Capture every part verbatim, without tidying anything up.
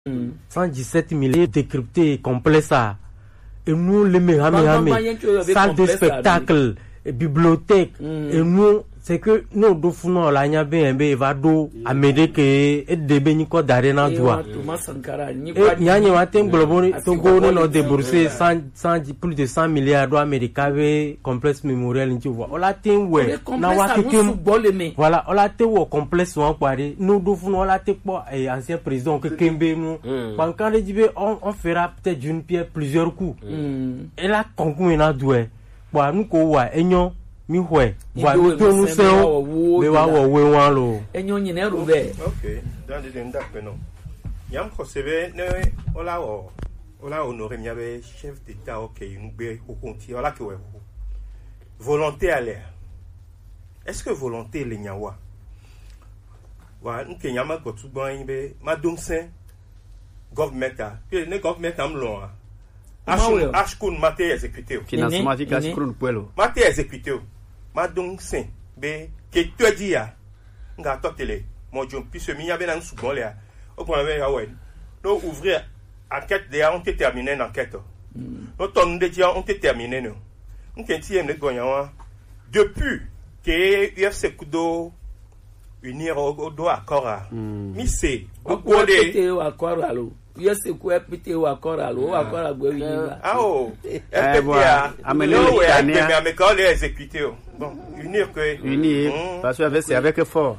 cent dix-sept millions décryptés complet ça. Et nous les méhamé salle de spectacle, bibliothèque. Et nous c'est que nous do funo la nya ben be va do amede ke e de be ni ko dare na doa. Et nya nya wa ten globo to go no débourser cent plus de cent milliards do américain ve complexe mémorial tu vois. On la ten we na wa ke voilà, on la ten wo complexe wa kwari. Nous do funo la te po et ancien président que Kembe nous. Quand quand dit on on fera peut-être d'une pierre plusieurs coups. Et là concours na doa. Bon nous ko wa enyo mi hwe wa mi to nu se o me wa wo we wan lo enyo nyine ro be okay dans des ndak penon yam ko sebe ne ola o ola honoré mi avait chef d'état okay nous be ko konti ola ke we volonté à l'air est-ce que volonté le nyawa wa nke nyama ko tu ban be madom sen government a que ne government am lo ashkun mate exécuté financement fi ashkun puelo mate exécuté madong sen be ke to dia nga to tele mo jom puisse mi yabe nan souvent là au point avec ouais no ouvrir enquête déjà on te terminé l'enquête no ton de dia on te terminé no on kenti en gonya depuis que U F C kudo unir au do accord mi c'est au de accord allo yes ku epite wa kora lo wa kora gbe wi ba ah oh epite amele mais mais quand les exécuter bon unir que unir parce que avec c'est avec fort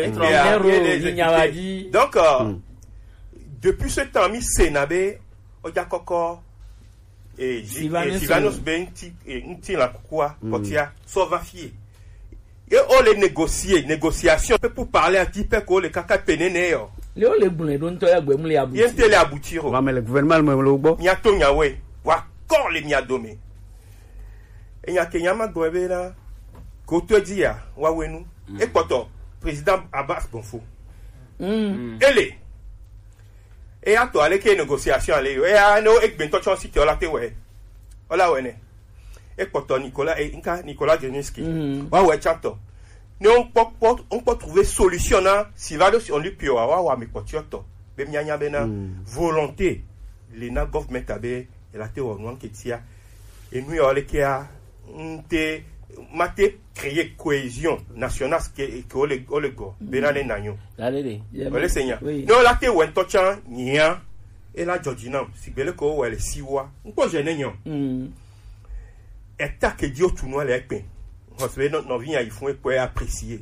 donc depuis ce temps mi senabe oja koko et Sivanos Benti et nti la quoi potia sauvafier et on les négocier négociation pour parler un petit peu ko le kaka penene yo le ole bunle don to ya gbe mu le aboutir yente le aboutir va mais le gouvernement me lo gbo nya to nya we wa kor le nya domé e nya ke nya ma gbo be la ko to dia wa wenu e poto président Abbas Bonfo mm ele e ato ale ke négociation ale e a no e gbe to chon si te ola te we ola we ne e poto Nicolas e nka Nicolas Geneski wa we chato ne on peut on peut trouver solution na si va on lui pio wa wa mi potioto be nyanya bena volonté le na government abe et la te on ketia et nous on le kia nte mate créer cohésion nationale que que le le go bena le nanyo allez le seigneur no la te wen tocha nya et la Georgina si bele ko wa le siwa nko je nenyo mm et ta que dio tu no le pe parce que non vient il faut pour apprécier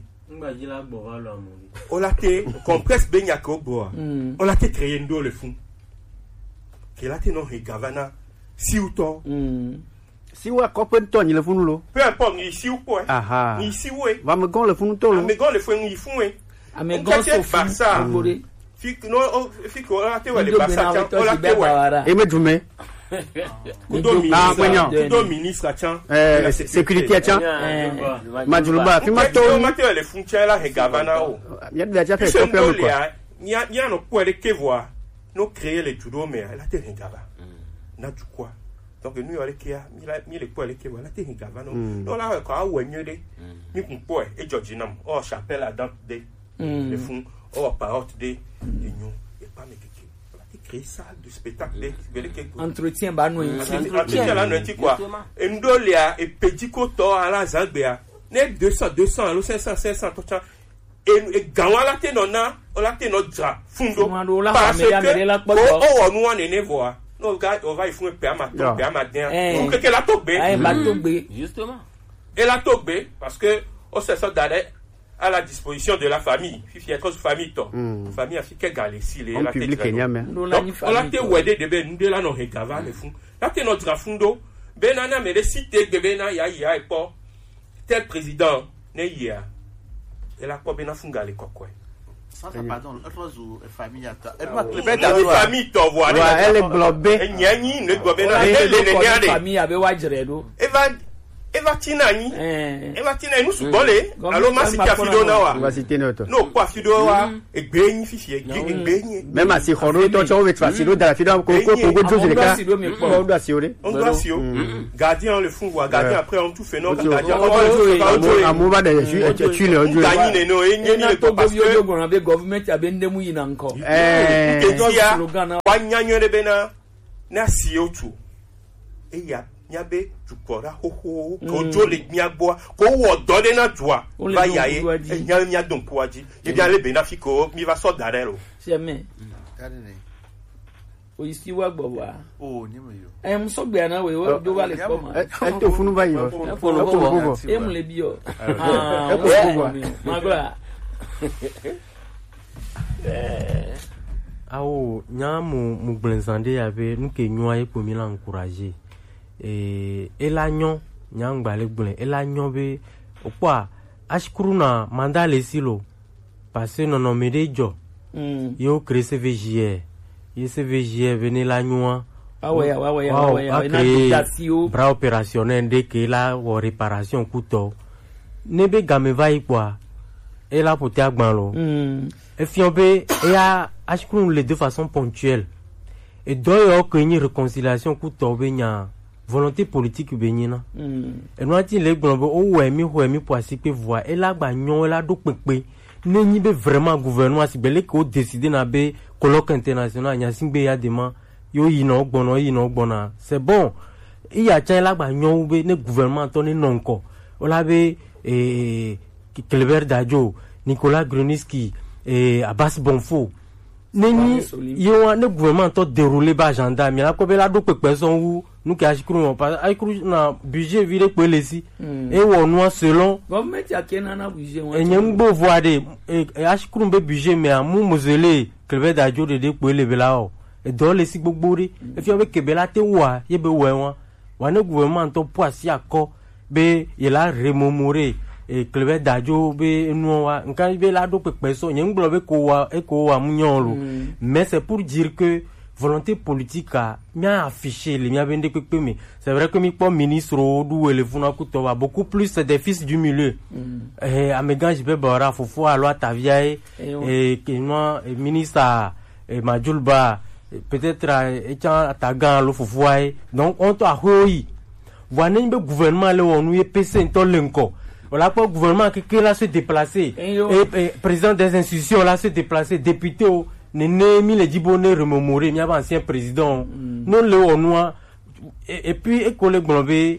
on l'a té compresse benya ko boa on l'a té créé ndo le fond que la té non regavana si ou to si ou ko pe to ni le fond lo peu importe ni si ou quoi aha ni si ou va me gon le fond to lo me gon le fond ni fond a me gon so fond ça fi no fi ko la té wa le passa on l'a té wa et me dume ah bueno do ministre chan eh sécurité chan majuluba fi mato mato le funche la regavana o ya de ja fait copier quoi nya nya no pour le kevoir no créer les judo mais la te regava na du quoi donc nous on le kia mi la mi le pour le kevoir la te regava no no la ko awenye de mi kun po e Georginam o chapelle à date de le fond o parotte de union et pas me créer salle de spectacle entretien ba no entretien la no ti quoi et ndolia et petit koto ala zangbea ne deux cents deux cents alo cinq cents cinq cents et gawala te nona ola te no dra fundo parce que o o nu wan ne voa no ga on va il faut pe amato pe amadien pour que la togbe eh ba togbe justement et la togbe parce que on se ça d'aller à la disposition de la famille fifi à cause famille to famille africaine galesi les la public nyame on la te wede de be ndela no regava le fun la te no drafundo benana me de cité de bena ya ya et po tel président ne ya et la po bena funga le kokwe ça pardon autre jour famille ata le famille to voilà elle est globée nyani ne go bena le ne ne famille abe wajire do eva Eva Tinani, Eva Tinani, nous sommes les. Alors, ma cité à Fidonawa. On va citer notre. Non, quoi, Fidonawa, et bénéficier, et bénéficier. Même à Sikhoro, toi, tu vas faire Fido dans la Fido, qu'on peut chose les cas. On doit assurer. On doit assurer. Gardien le fond, gardien après, on tout fait, non, gardien. À mon va d'ailleurs, tu le dis. Gagné, non, et n'y a pas parce que. On avait gouvernement qui a bien démouillé encore. Eh, Wanyanya de Bena, na si otu. Et il y a Nyabe, tu pourras, ho ho, ko jole nyagboa, ko wodo de na joa. Va yaye, e nya nya don poaji. E bien le benafiko, mi va so darelo. Jamais. Carne. O isi wa gbowa. Oh, ni mo yo. Eh, mo so gbe na we, o do wa le ko ma. Eh, to funu ba yo. E fo no bo. E mo le bi yo. Ah, magla. Eh. Awo nyamu muglenzande ave nuke nyoa e pour mi la encourager. Et elanyon nyang bale gble elanyon be okwa ashkuruna manda le silo parce non non medejo mm. yo créer C V J R ye C V J R venez la nyoa ah ouais ah ouais ah ouais ah ouais bras opérationnel de que la ou réparation couteau nebe game vai quoi et là pour te agbanlo mm. et fiombe et a ashkurun les de façon ponctuelle et doyo que une réconciliation couteau benya volonté politique benina mm. et nous ati les globes o wemi wemi pour asipe voix et là ba nyon la do pepe ne ni be vraiment gouvernement si belé ko décider na be colloque international nya singbe ya demain yo yino gbono yino gbona c'est bon il y a tien la ba nyon be ne gouvernement to ne nonko o la be eh Cléber Dadjo Nicolas Gruniski et Abbas Bonfo neni yo ne gouvernement to dérouler ba agenda mi la ko be la do pepe son wu nous qui achikuru pas achikuru na budget vire pe lesi e wo no selon government ya kena na budget e nyem bo voade e achikuru be budget me amu mozele Cléber Dadjo de de pe le bela o e do lesi gbogbo ri e fi be kebela te wa ye be we won wa ne gouvernement to po asi akọ be ye la remomore e Cléber Dadjo be nu wa nkan be la do pepe so nyem gbo be ko wa e ko wa munyon lo mais c'est pour dire que volonté politique a bien affiché les mia bende pepe mais c'est vrai que mi po ministre ou le funa kuto va beaucoup plus des fils du milieu et amegan je be bara fofo alo atavia et que moi ministre et Majulba peut-être et ta tagan lo fofo ai donc on to ahoyi voine be gouvernement le wonu e P C to lenko voilà pas gouvernement qui là se déplacer et président des institutions là se déplacer député ne ne mi le dibone remémorer mi avant ancien président non le onwa et puis et collègue globé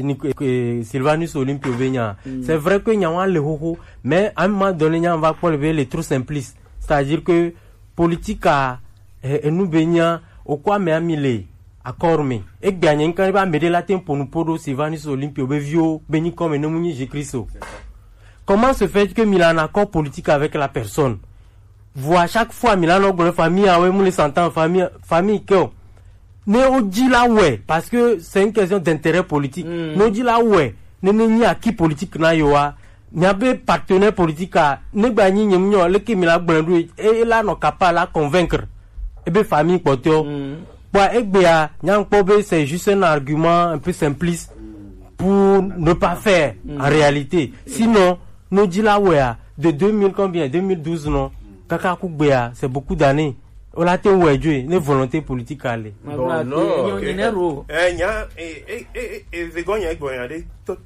et Sylvanus Olympio Benya c'est vrai que nyawa le hoho mais à un moment donné nya va pas lever les trop simplistes c'est-à-dire que politique a et nous Benya au quoi mais amile accord mais et gagner quand va me la tempo nous podo Sylvanus Olympio Bevio Beni comme nous muni Jésus-Christ. Comment se fait que Milan accord politique avec la personne? Voix chaque fois Milano dans la famille avec mon s'entend famille famille que ne on dit là ouais parce que c'est une question d'intérêt politique mm. ne dit là ouais ne ni acquis politique na yoa n'y avait partenaire politique à ne gagner ni mignon le qui Milan blandu et là non capable la convaincre et ben famille poto bah et bien nyang pobe c'est juste un argument un peu simpliste pour ne pas faire mm. en réalité sinon nous dit là ouais de deux mille combien deux mille douze non Kaka Koubea, c'est beaucoup d'années. On a été ouédoué, une volonté politique à aller. Non, non, eh, eh, eh, eh, eh, Végon, il y a un goyandé, tout,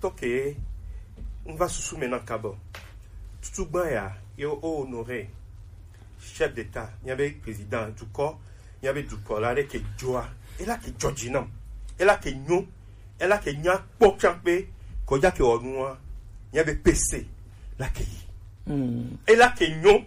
on va se soumettre dans le cabo. Tout le monde, il y a honoré, chef d'État, il y avait le président du corps, il y avait du corps, là, qui est Joa, et là, qui est Georginam, et là, qui est nous, et là, qui est Nya, Pochampé, qu'il y a qui est au noir, il y avait P C, là, qui est. Et là, qui est nous,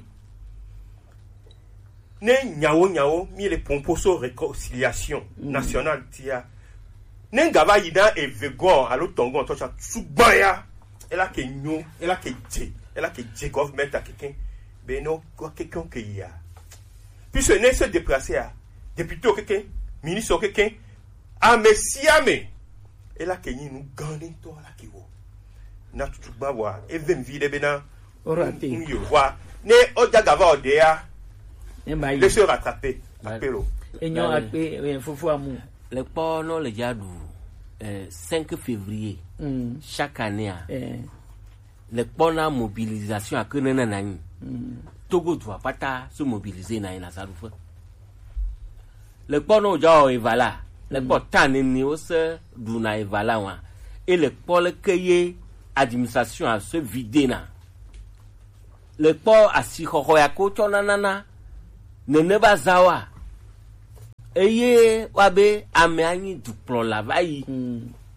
ne nyao nyao mi le pomposo réconciliation nationale tia ne ngava yida e vegon alo tongo to cha subaya ela ke nyo ela ke je ela ke je government a quelqu'un ben non quoi quelqu'un que y a puis ce ne se déplacer à député ou quelqu'un ministre ou quelqu'un a messiame ela ke ni nous gagner to la ki wo na tutu ba wa e vem vide bena orate yo wa ne o jagava odea laissez rattraper. Appello. Et nous, il faut voir. Les porcs, non, les jadou. euh, cinq février Mm. chaque année à Eh. le pona mobilisation à Kenana Nani. Togo doit pas ta se mobiliser na ina sarufa. Le pono jao evala. Le potan ni ose duna evala wa. Et le pole keye administration à se vider na. Le port a si hohoyako chonanana. Ne ne bazawa. Eye wabe ameanyi duplo lavayi. Mm.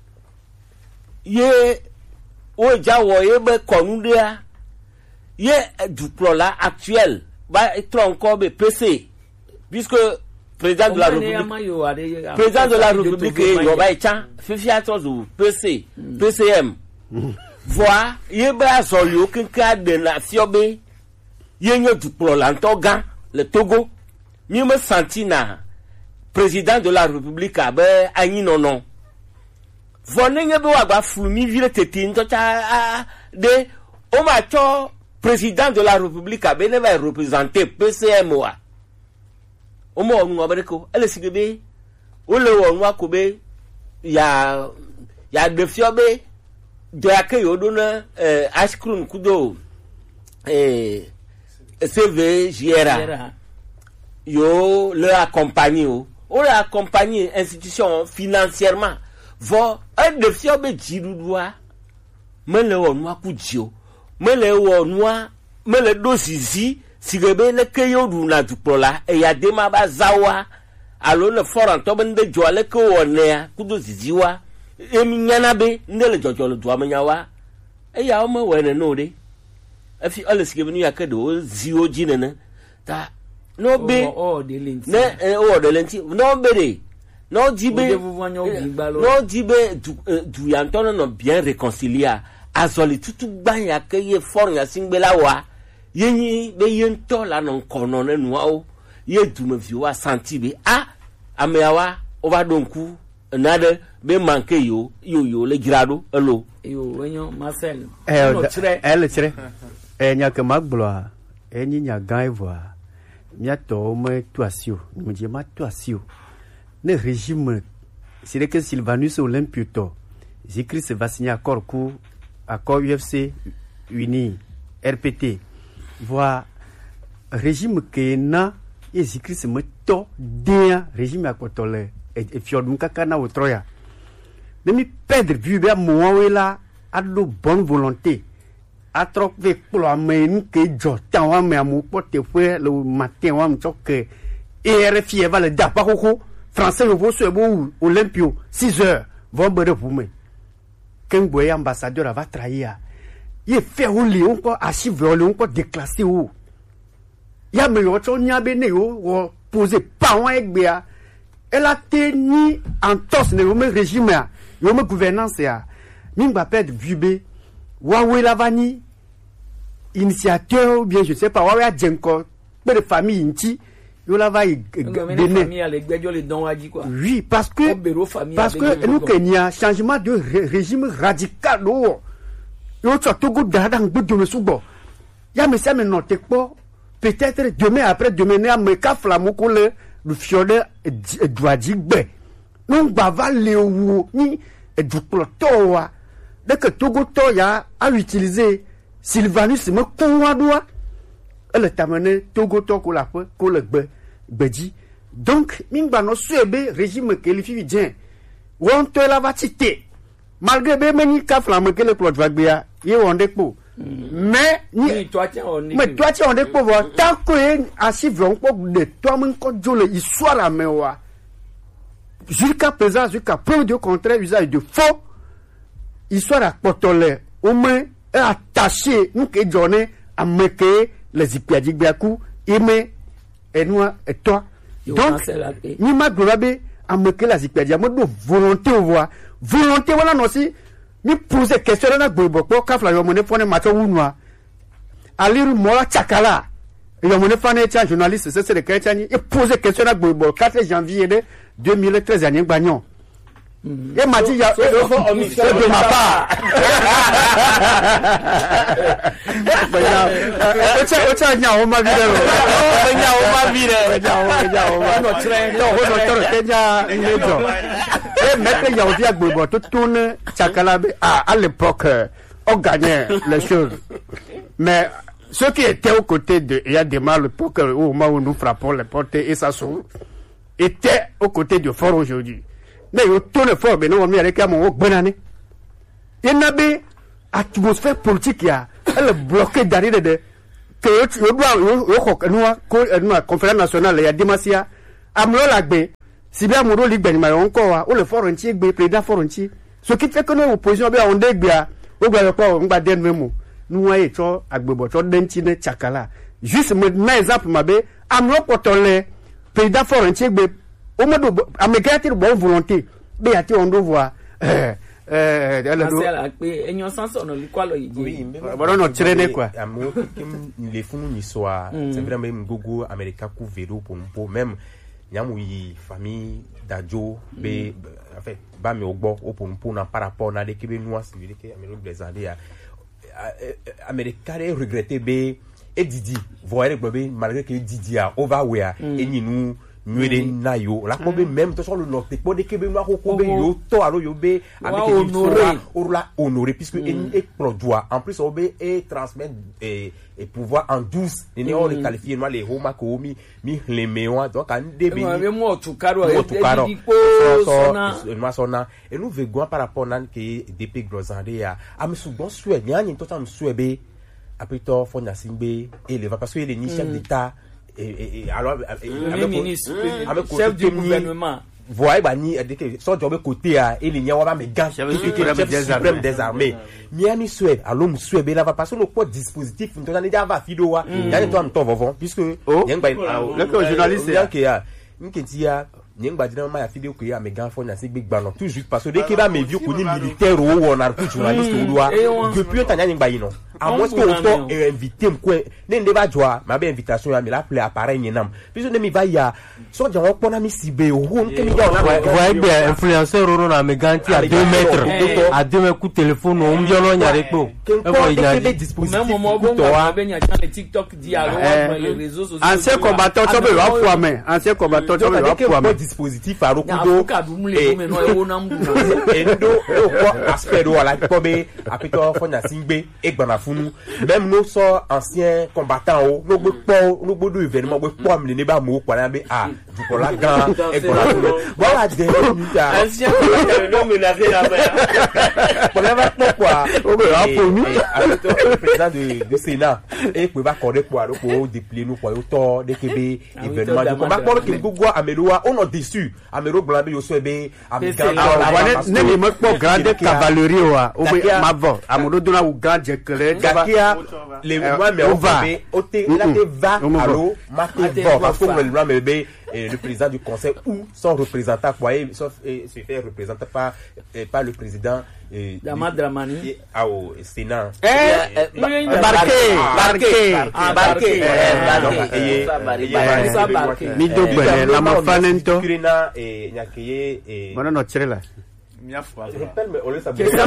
Ye o jawo ye be konudea. Ye duplola actuel va être encore be P C puisque président de la République président de la République yo ba echa fifia tozo P C P C M voix ye ba so yo kinka de la fiobe ye nyo duplola ntoga le Togo mi me senti na président de la République abe anyi nonon vonenge be wa gba flumi vile tete ntocha de o ma cho président de la République a bien représenté P C M wa. O mo onu abereko, ele sigebe, o le onu akobe ya ya defiobe de akay odona eh ice cream kudo eh C V Giera. Yo le accompagner o, o le accompagner institution financièrement. Vo un defiobe jirudoa me le onu akujio. Mele wo noa mele dosizi sigebe le keyo du na duplola e ya dema ba zawa alo le foran to bende joale ko wonea kudo ziziwa e minyana be ndele jojolo do amanyawa e ya o me wene no de e fi ole sigebe nu yakedo zio jinene ta no be Oh, de lenti. ne e o de lenti no be de no jibe no jibe du du yantono no bien réconcilier azoli tutu gban ya ke ye for ya singbela wa yenyi be yento la non kono ne nuao ye dume vi wa santi be a ameawa o ba donku nade be manke yo yo yo le girado elo Yo wenyo Marcel. Eh, No tire. elle tire. Eh, nya que magloire. Eh, ni nya gaivoa. Nya to me toasio. Me dit ma toasio. Ne régime. C'est que Sylvanus Olympioto. J'écris ce va signer accord coup. Accord U F C uni R P T voit régime kena et j'écris ce meto dia régime akotole et fiodum kakana otroya demi perdre vue be mo la a de bonne volonté a trop ve pour amener que jotan wa me amu porte fue le matin wa mchoke et R F I va le da pa koko français le vo so bo Olympio six heures vont bere pour me qu'un boy ambassadeur va trahir. Il fait au lion quoi, archive au lion quoi déclassé où. Il y a meilleur chose n'y a béné ou posé pas un ekbea. Elle a tenu en tos ne me régime ya, yo me gouvernance ya. Mimba perdre vube. Wawe lavani initiateur ou bien je sais pas wawe a djenko, peu de famille inti. Yo la va oui, parce que parce que nous Kenya changement de régime radical lo. Yo tu Togo dadang de me subo. Ya me ça me note pas peut-être demain après demain à me ka flamo ko le le fiole doit digbe. Non bava le wo ni du ploto wa. Dès que Togo to ya a utilisé Sylvanus me ko doa. Elle t'a mené Togo to ko la ko le gbe gbeji donc mingba no suebe régime qualifié bien won to la vatité malgré be meni ka flamme que le plot va bien ye wonde po mais ni toi tiens on mais toi tiens on de po tant que assis on ko de toi mon ko jole histoire la mewa jusqu'à présent jusqu'à preuve du contraire usage de faux histoire à potole au moins attaché nous que donner à meke les ipiadik biaku ime et nous et toi donc ni ma globe a me que la zikpedia mo do volonté au voir volonté voilà non si ni poser question na gbobo ko ka fla yo mo ne fone mato wunwa aliru mola chakala yo mo ne fane tia journaliste c'est le chrétien et poser question na gbobo quatre janvier deux mille treize année bagnon et m'a dit il y a de ma part ocha ocha nya o ma vire nya o ma vire nya o nya o ma no tre no ho no toro kenya ngejo e mais maître Yaoudia Gbobo, tout tourne, Tchakalabe, à l'époque, on gagnait les choses. Mais ceux qui étaient aux côtés de Yadema à l'époque, au moment où nous frappons les portes et ça s'ouvre, étaient aux côtés du fort aujourd'hui. Mais ils tournent fort, mais nous, on met avec un mot, bonne année. Il y a une atmosphère politique qui a bloqué d'arriver de que tu dois nous conférence nationale il y a Demacia Amlo Lagbe si bien Mouro Ligue Benima encore ou le fort entier président fort entier ce qui fait que nous opposition bien on débia au gars pas on va dire même nous ayé to agbebo to dentine Tchakala juste maintenant exemple mabe Amlo Potole président fort entier au modo amégati de bonne volonté be ati on doit voir Euh, oui, voilà notre traîner quoi. Les fonds ni soit, c'est vraiment même gogo américain couvert pour pour même nyamu famille d'adjo be en fait ba me ogbo pour pour na par rapport na de kebe noa civil que américain des années américain regretté be et Didi voyez le malgré que Didi a overwear et ni nous nuere na yo la ko be même to so le no te ko de kebe no ko be yo to alo yo be avec honoré orla honoré puisque et produit en plus on be et transmettre et et pouvoir en douce ni on le qualifier les homa ko mi mi les mewa donc en début mais moi tout caro et sona et nous vegon par rapport nan que depuis grosande ya am sugon sué ni an to tam sué be apito fo na simbe et le va parce que les ni chef d'état et, et alors le ministre avec chef du gouvernement voyez bah ni so job côté à et il y a wa me gan chef suprême des armées miami souhait alors nous souhait là va passer le quoi dispositif on a déjà va fido wa il y a toi on vont puisque yang ba le journaliste là qui a nketia nyeng ba dina ma ya vidéo que ya me gan fo na sig big ban toujours parce que dès que ba me vieux connu militaire ou on a plus journaliste ou doit depuis ta nyeng ba yino à moins que on invité quoi ne ndeba joa ma be invitation ya me la play appareil nyenam puis ne mi va ya so ja on na mi sibe o on ke mi ya on voyez bien influenceur on a me ganti à deux mètres à deux mètres coup téléphone on violo nyare ko e ko ya des dispositifs même moment bon ba be nya le TikTok dialogue les réseaux sociaux ancien combattant to be wa pour main ancien combattant to be wa pour main dispositif à Rokudo et endo ko aspect do ala ko be apito fo na singbe e gbana funu même nos so anciens combattants o no gbe po no gbe do événement gbe po am le ne ba mo kwa na be ah du ko la gan e gbana funu voilà des anciens combattants no menacer la mer pour la pas quoi o be a pour nous apito président de du Sénat et peut ba corder quoi ko déplier nous quoi auto de kebe événement de combat pour que gogo ameloa on dessus amero blamé yo sobe amiga ne ne me ko grande cavalerie wa o be mavo amodo dona u grande éclair gakia les moi mais on va oté la te va allo mate va parce que le blanc me be le président du conseil ou son représentant quoi sauf se faire représenter par par le président Damad Dramani ah au Sénat eh barqué barqué barqué mi do bele la ma fanento krina e nyakeye e bona no tirela Mia fois. Je rappelle, mais on le sait bien.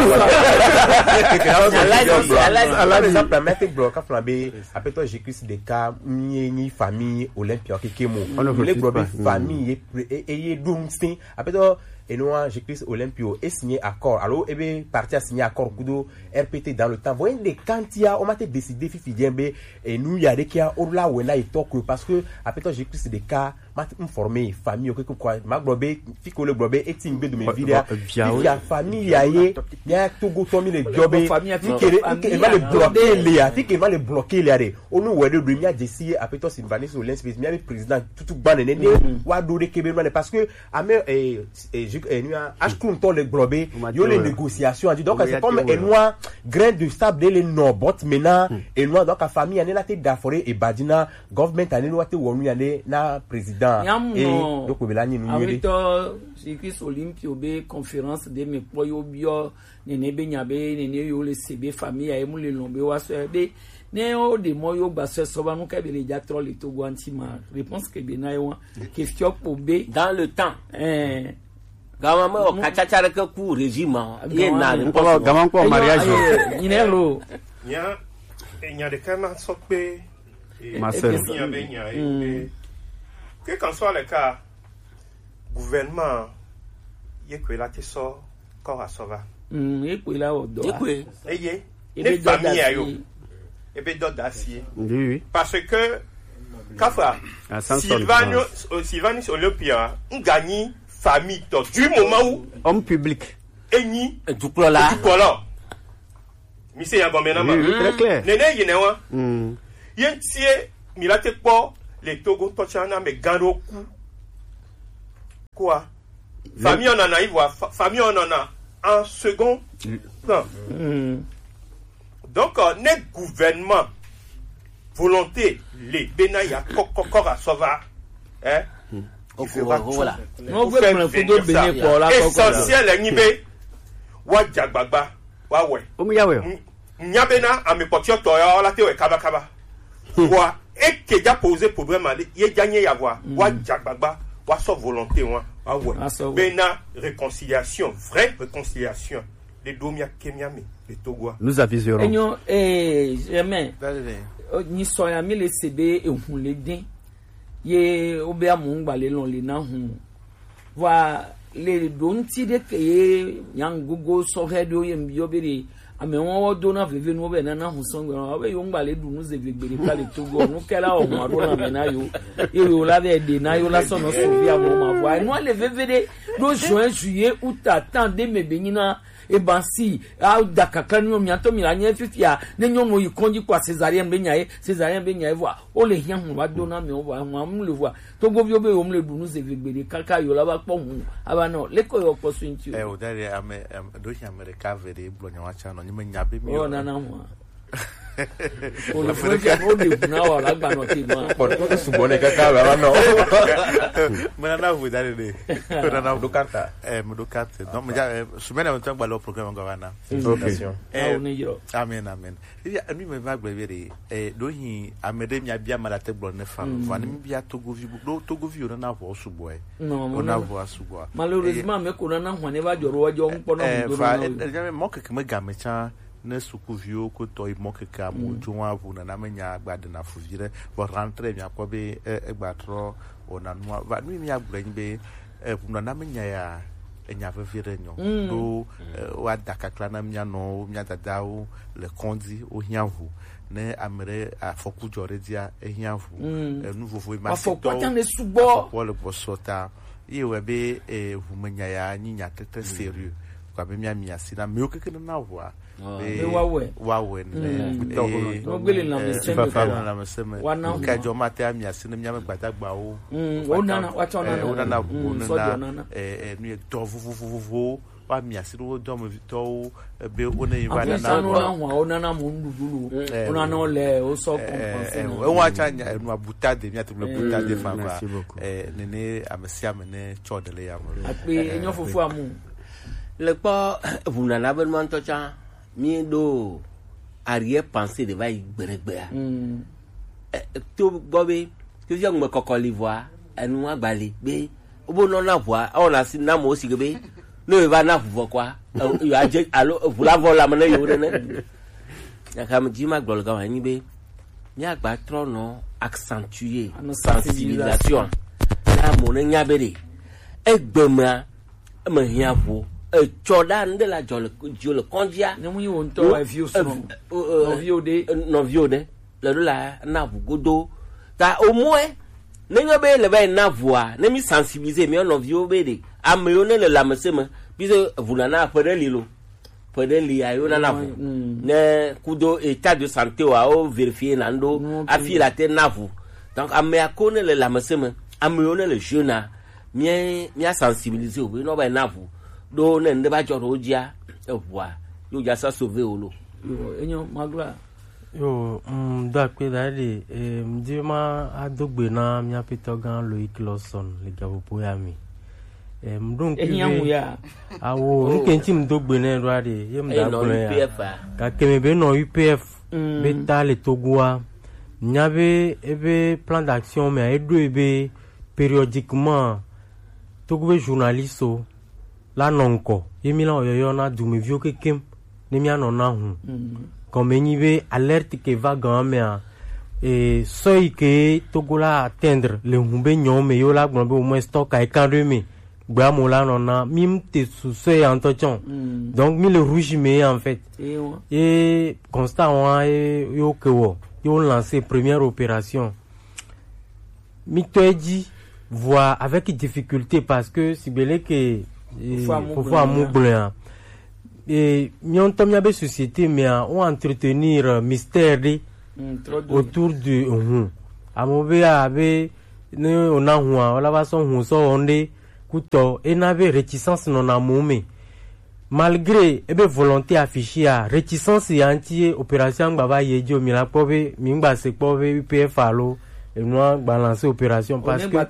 Allah les a permis de bloquer flambé. Après toi, j'ai cru des cas, ni famille, Olympia, qui est mort. Les bloqués famille, et donc, après toi, et nous, j'ai cru Olympio et signé accord. Alors, et bien, parti à signer accord, Kudo, R P T dans le temps. Vous voyez, des quand il y a, on m'a décidé, Fifi Diembe, et nous, il y a des cas, au là où on a été parce que, après toi, j'ai cru des cas, m'a informé, famille, quelque quoi, ma globé, Fico le globé, et Tingbe de mes vidéos. Il y a famille, il y a, il y a Togo, Tommy, les jobs, il va les bloquer, il y a, il va les bloquer, il y a des, on nous, ouais, le premier, Jessie, après toi, c'est une vanille sur l'inspiration, il y a le président, tout, tout, ban, et Wadou, les Québécois, parce que, Amé, et, et, et, Ashkrum, ton les globé, il y a les négociations, donc, c'est comme, et moi, grain de sable, les non-bot, maintenant, et moi, donc, la famille, il y a la tête d'afforé, et Badina, government, il y a la tête où il y a la président. Et donc, il y a avec toi, j'ai écrit sur l'Olympio B, conférence de mes poyo bio, nene benyabe, nene yo le C B famille, aïe moule lombe wa soebe, néo de moyo basse soba nous kabe les diatro les togo antima. Réponse que bena yo question pour B dans le temps. Eh. Gamama o kachachara ka ku régime. Ye na ko gaman ko mariage. Inelo. Nya nya de kana sokbe. Ma sœur. Que qu'en soit le cas, gouvernement, yekwe la te so corps à sauva mm yekwe la odo yekwe eye les familles ayo ebe do d'acier oui oui parce que Kafa Sylvanus Sylvanus Olympia on gagne famille to du moment où homme public eni du là du là mise ya gomena ma très clair nene yinewa mm yentie milate po les Togo tochana me garo ku quoi famille on en a ivoire famille on en a en second plan mm. Donc ne gouvernement volonté les benaya kokoko à sauver hein il fera tout voilà non gouvernement faut do béné pour la essentiel nibe wa jagbagba wa we omu yawe nyabena a me potio to ya la te we kaba kaba wa e ke ja poser problème ali ye gagner ya wa wa jagbagba wa so volonté wa wa we bena réconciliation vraie réconciliation les domia kemiami les togois nous aviserons enyo eh jamais ni soya mi le sebe ehun le din ye obe amungba le lon le na hun wa le don ti de ke yang gogo so hedo ye mbi obere ame won do na veve no be na na hun so ngba obe yo ngba le du nu ze vegbere ka le togo nu kela o mo ado na me na yo e yo la de de na yo la so no so via mo ma wa no le veve de do juin juillet août tant de me benina e bansi a dakaka no mi ato mi la nya fifia ne nyomo yi konji kwa césarien be nyae césarien be nyae voa o le hian hu wa do na mi o wa hu am le voa to go bi o be o mle du nu ze vegbere kaka yo la ba po hu aba no le ko yo ko swin ti eh o dare ame do hi america vere blo nya wa cha no nyime nya be mi o na na hu o le fere o de na wa la gba no ti ma Por ko su bone kaka ba no mena na hu dare de na na do carta eh mo do carta no me ja sumena mo tangba lo programme ngwana okay eh o ni yo amen amen ya ani me va gba vere eh do hi amede mi abia mala te blo ne fa fa ni bia togo vi do togo vi o na vo su boy o na vo su boy malheureusement me ko na na hwane ba joro wa jo npo no do na eh mo ke me ga me cha ne sukuvio ko to imoke ka mo junwa vu na na menya agbade na fuvire vo rentre mi akobe egbatro ona no va nu mi agbren be na na menya ya enya vevire nyo do wa dakakla na menya no menya dadao le kondi o hiavu ne amere afoku jore dia ehiavu nu vovo ma afoku tan le subo pour le posota yewe be vu menya ya nyinya tete sérieux kwa be mia mia sina me okeke na wa be wawe wawe ne no gbele na me sembe na me sembe ka jo mate amia sina mia me gbadagba o o nana wa chona na o nana o nana eh nu to vu vu vu wa mia sina o do me to be o na yiwa na na o nana mo ndudulu o nana le o so compenser o wa cha nu abuta de mia te buta de fa ba eh nene amesia me ne chodele ya mo ape enyo fufu amu le pas vous n'en avez pas entendu mi do arrière pensée de va y beregbe mm to bobe que je me kokoli voix enu agbali be obo no na voix on a si na mo si gbe no va na voix quoi you aje allo vous la voix la mena yo ne ya kam di ma gbol ga ni be mi agba tro no accentuer sensibilisation na mo ne nya bere egbema me hiavo e chodan de la jole jole kondia ne mu yo nto wa view so no view de no view de le la na vugodo ta au moins ne ngabe le ba na voix ne mi sensibiliser mi no view be de ameyo ne le la mesema bise vulana pere lilo pere li ayo na na ne kudo état de santé wa o vérifier nando afi la te na vous donc ameya ko ne le la mesema ameyo ne le jeune mi mi sensibiliser o no ba na vous do ne nde ba joro dia ewa yo ja sa sauver olo yo enyo magla yo mm da pe da de eh mdi ma adogbe na mi apito gan Loic Lawson le gabo boya mi eh mdon ki ya awo nken ti mdogbe na ro ade ye mda gbo ya ka keme be no U P F be ta le Togoa nyabe ebe plan d'action mais edo ebe périodiquement Togo journaliste la nonko yemila oyoyo na dume vio kekem ne mi anona hu comme ni be alerte que va gamia et seuil que Togo la atteindre le humbe nyom me yo la gbon be au moins stock ay kan de mi Guamola non a mime te sous ce entretien. Donc mi le rouge mais en fait. Et constant et yo que wo yo lancé première opération. Mi te dit voit avec difficulté parce que si belé que faut voir moubler. Et mi on tombe ya société mais on entretenir mystère de autour de hum. Amobe abe ne ona hua wala ba son hu so onde kuto et n'avait réticence non amomé malgré ebe volonté affichée à réticence et anti opération baba yejo mi la pobe mi ngba se pobe U P F alo et moi balancer opération parce que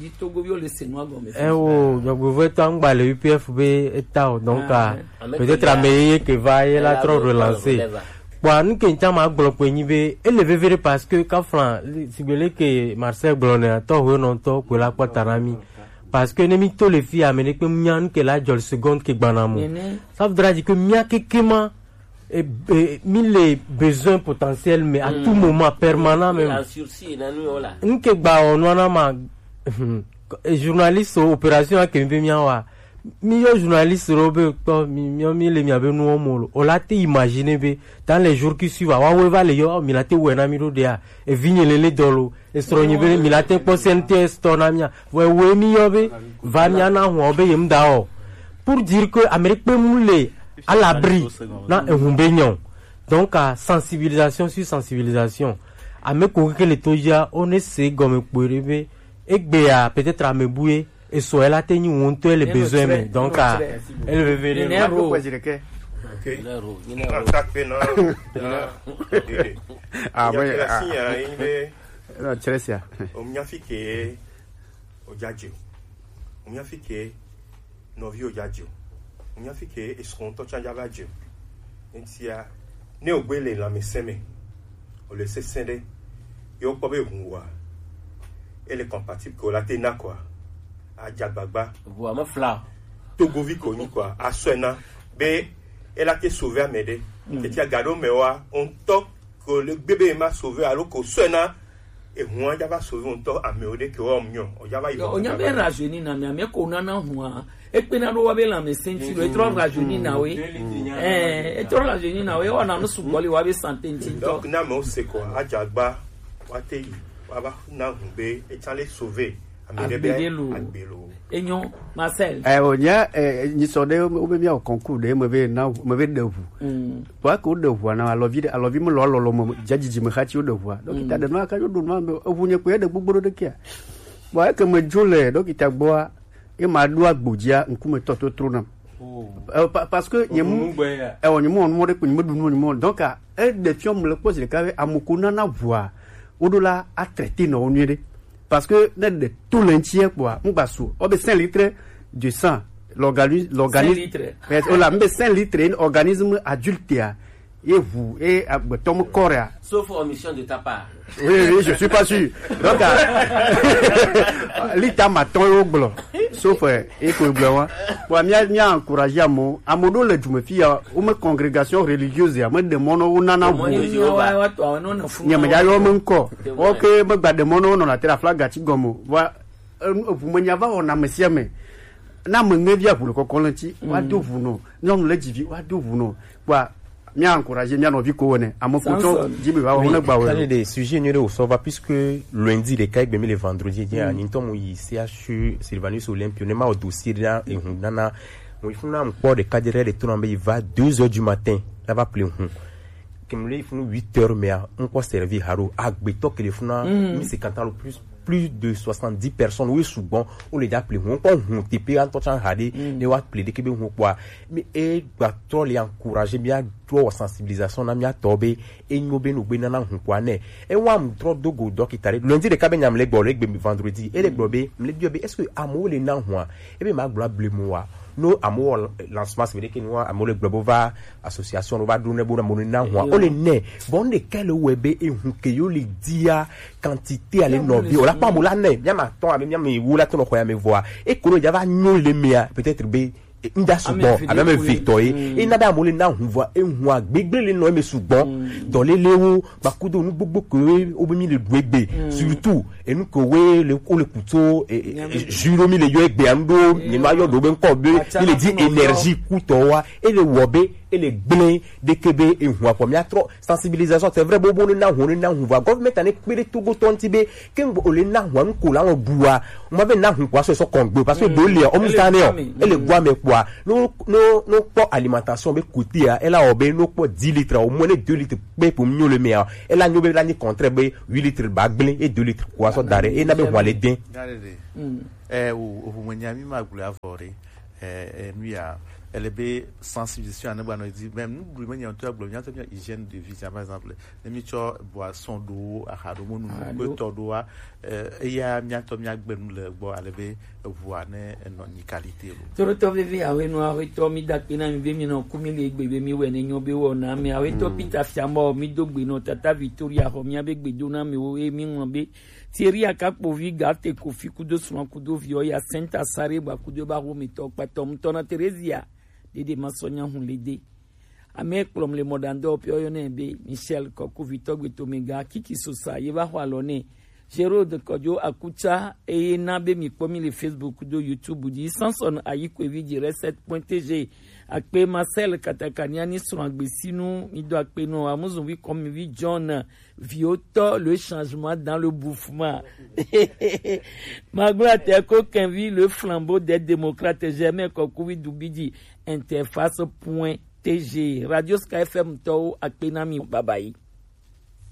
eh oh donc vous voyez tant ba le U P F be état donc peut-être améliorer que va y la trop relancer. Bon, nous qui sommes à Glopenibe, elle est véreux parce que quand Fran, si vous voulez que Marcel Blonnet, toi, vous non, toi, que la Quatarami, parce que nous tous les filles amenées que Mian, que la Jol seconde, que Banamo. Ça voudra dire que Mia, que Kema, et mille les besoins potentiels, mais à tout moment, permanent, même. Nous qui Baon, nous avons journaliste, opération, à Kembe Mio journaliste Robert mio mi le mi abe no molo o la te imaginer be dans les jours qui suivent wa we va le yo mi la te wena mi do dia e vigne le le dolo e stronye be mi la te posente stona mia we we mi yo be va mi na ho be yim da o pour dire que Amérique peut mouler à l'abri na e humbe nyon donc à sensibilisation sur sensibilisation a me ko ke le toja on essaie gomme pourebe e gbe a peut-être a me bouer et soit elle a tenu honte les besoins mais donc elle veut venir ah ouais ah Chelsea on m'a fait que au Jadjo on m'a fait que novio Jadjo on m'a fait que ils seront tous en Jadjo et si a né au Bélé la meseme on le sait scindé yo pas be hunwa elle est compatible que la tena quoi à Djabagba, voilà fla. Togovi connu quoi, à Suena, mais elle a été sauvée à m'aider. Et tu as gardé mewa, on toque que le bébé m'a sauvé alors que Suena et moi j'avais sauvé on toque à m'aider que on mignon. On y a bien rajeuni na mais qu'on a na moi. Et puis na robe la me senti le trop rajeuni na oui. Eh, et trop rajeuni na oui, on a nous souboli wa be santé nti. Donc na me c'est quoi, à Djabagba, wa te yi, wa ba na humbe et tu les sauver. Et non, Marcel. Eh, on y a, eh, ni sonné au bien au concours de mauvais, non, mauvais de vous. Toi, qu'on de voix, non, à l'envie, à l'envie, me l'on, Jadji me hatch de voix. Donc, il a de noix, quand vous demandez, vous n'y a de beaucoup de kia. Voilà que me joule, donc il t'a bois, et ma doigt boudia, un coup me toto trône. Parce que, il y a mon, on y monte, mon, mon, mon, donc, à un des fions me le pose le carré, à mon kunana voix, au-delà, à traiter nos nuits. Parce que de tout l'entier quoi on passe on met cinq litres de sang l'organisme l'organisme on a mis cinq litres un organisme adulte et vous et ton corps sauf omission de ta part. Oui, oui, je suis pas sûr. Donc l'état matin au blanc sauf et que blanc pour mia mia encourager à mon à mon le je me fie à une congrégation religieuse à me demande on nana vous ni me ya yo mon corps OK me ba demande on la terre flag gati gomo wa vous me nyava on a monsieur mais na me ngevia pour le kokolenti wa do vous non non le divi wa do vous non wa mia encourager mia no vi ko ne amo poto jibe wa on gba wa des sujets ni au sauva puisque lundi les cas ben les vendredi il y a nintom yi C H U Sylvanus Olympio ne ma au dossier là et hunana il faut na encore de cadre de tourner il va deux heures du matin ça va plus hun comme il faut huit heures mais on peut servir haro agbeto que les funa mi c'est quand le plus plus de soixante-dix personnes oui souvent on les appelle on peut on tiper en tout temps hadi les wat plaider que on quoi mais et doit trop les encourager bien trop sensibilisation na mia tobe et nyobe no gbe na quoi ne et wa m trop dogo doc itare lundi de ka benyam le gbo le gbe vendredi et le gbobe me le biobe est-ce que amo le na ho et be ma gbo blé moi no amo lancement c'est dire que nous amo le globova association no ba do ne bo na mo na ho o le ne bon de quel web et hu ke yo le dia quantité aller no bi o la pas mo la ne bien ma ton avec bien me wula ton ko ya me voir et ko no java nyon le mia peut-être be nda sugbon abeme victor e na da mo le na hunva e hun agbegbe le no me sugbon do le lewo ba kudo nu gbogbo ko obi mi le duegbe surtout enu ko we le ko le couteau juro mi le yo egbe ando ni ma yo do be nko be il dit énergie couteau wa et le wobe et le blin de kebe e hun apo mi atro sensibilisation c'est vrai bobo na hun na hunva government ane pere togo tontibe kembo ole na hun ko la won bua mo be na hun kwa so so kongbe parce que do le o mu tane o e le gwa me no no no pour alimentation be côté elle a obé no pour dix litres au moins deux litres pour mieux le meilleur elle a no be la ni contre be huit litres baglin et deux litres quoi so dare et na be wale bien eh o o manyami magulu avore eh nous ya elle be sensibilisation na bano dit même nous brûler manya to aglo nya to hygiène de vie par exemple les micho boisson d'eau ahado mo nous be todo a eh ya nya to nya gbenu le bo alebe voix ne non ni qualité to to vivi awe no awe to mi da pina mi be mi no kumi le gbebe mi we ne nyo be wo na mi awe to pita fiamo mi dogbe no tata Victoria ho mi abe gbedo na mi wo e mi won be Thierry akakpo vi gate kofi kudo suman kudo vio ya senta sare ba kudo ba ro mi to patom to na Teresia dede masonya hun lede ame klom le modando pio yo ne be Michel Koku Victor Gbetomega kiki sosa ye ba ho alone Gérald Kodjo Akucha et nabe mi komi le Facebook do YouTube di Samson ayiko evi di reset point t g akpe Marcel Katakaniani sur agbesinu mi do akpe no amuzun wi comme vi John Vioto le changement dans le bouffement Magla te ko kenvi le flambeau des démocrates jamais Koku wi dubidi interface point t g Radio Sky F M to akpe na mi babayi